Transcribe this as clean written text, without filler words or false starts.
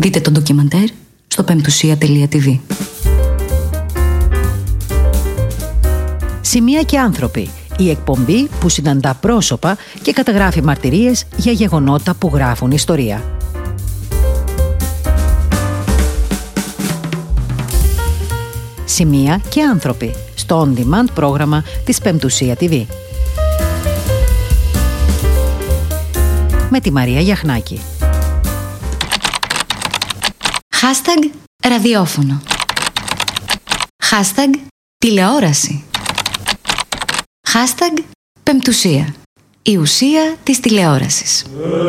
Δείτε το ντοκιμαντέρ στο πεμπτουσία.tv. Σημεία και άνθρωποι. Η εκπομπή που συναντά πρόσωπα και καταγράφει μαρτυρίες για γεγονότα που γράφουν ιστορία. Σημεία και άνθρωποι στο on-demand πρόγραμμα της Πεμπτουσία TV. Με τη Μαρία Γιαχνάκη. Hashtag ραδιόφωνο. Hashtag τηλεόραση. Hashtag Πεμπτουσία. Η ουσία της τηλεόρασης.